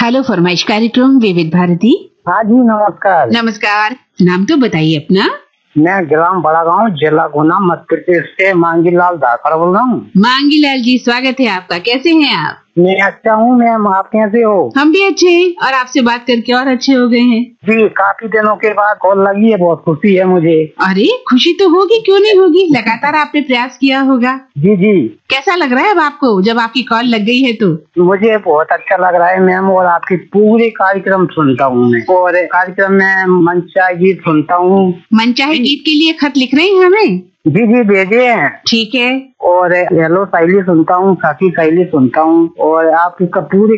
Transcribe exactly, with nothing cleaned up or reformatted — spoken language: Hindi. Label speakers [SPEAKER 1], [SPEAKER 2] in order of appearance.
[SPEAKER 1] हेलो फरमाइश कार्यक्रम विविध भारती।
[SPEAKER 2] हाँ जी नमस्कार।
[SPEAKER 1] नमस्कार, नाम तो बताइए अपना।
[SPEAKER 2] मैं ग्राम बड़ा गांव जिला गुना मध्य प्रदेश से मांगी लाल धाकड़ बोल रहा हूँ।
[SPEAKER 1] मांगी लाल जी, स्वागत है आपका। कैसे हैं आप?
[SPEAKER 2] मैं अच्छा हूँ मैम, आप कैसे हो?
[SPEAKER 1] हम भी अच्छे हैं और आपसे बात करके और अच्छे हो गए हैं।
[SPEAKER 2] जी, काफी दिनों के बाद कॉल लगी है, बहुत खुशी है मुझे।
[SPEAKER 1] अरे खुशी तो होगी, क्यों नहीं होगी, लगातार आपने प्रयास किया होगा।
[SPEAKER 2] जी जी।
[SPEAKER 1] कैसा लग रहा है अब आपको जब आपकी कॉल लग गई है तो?
[SPEAKER 2] मुझे बहुत अच्छा लग रहा है मैम, और आपके पूरे कार्यक्रम सुनता हूँ मैं, और कार्यक्रम में मनचाहे गीत सुनता हूँ।
[SPEAKER 1] मनचाहे गीत के लिए खत लिख रहे हैं हमें?
[SPEAKER 2] जी जी भेजे हैं।
[SPEAKER 1] ठीक है।
[SPEAKER 2] और हेलो शैली सुनता हूँ, साथी शैली सुनता हूँ, और आपका पूरे